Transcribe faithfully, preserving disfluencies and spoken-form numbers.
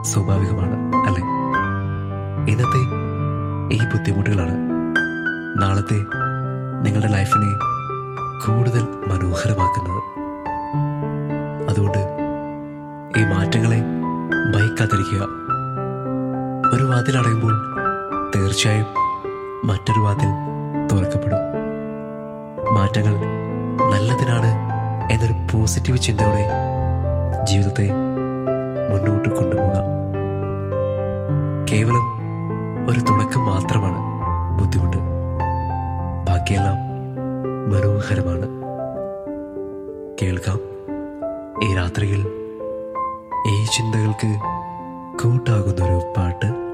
സ്വാഭാവികമാണ്, അല്ലേ? ഇന്നത്തെ ഈ ബുദ്ധിമുട്ടുകളാണ് നാളത്തെ നിങ്ങളുടെ ലൈഫിനെ കൂടുതൽ മനോഹരമാക്കുന്നത്. അതുകൊണ്ട് ഈ മാറ്റങ്ങളെ ഭയക്കാതിരിക്കുക. ഒരു വാതിൽ അടയുമ്പോൾ തീർച്ചയായും മറ്റൊരു വാതിൽ തുറക്കപ്പെടും. മാറ്റങ്ങൾ നല്ലതിനാണ് എന്നൊരു പോസിറ്റീവ് ചിന്തയോടെ ജീവിതത്തെ മുന്നോട്ട് കൊണ്ടുപോകാം. കേവലം ഒരു തുടക്കം മാത്രമാണ് ബുദ്ധിമുട്ട്, ബാക്കിയെല്ലാം മനോഹരമാണ്. കേൾക്കാം ഈ രാത്രിയിൽ ഈ ചിന്തകൾക്ക് കൂട്ടാകുന്നൊരു പാട്ട്.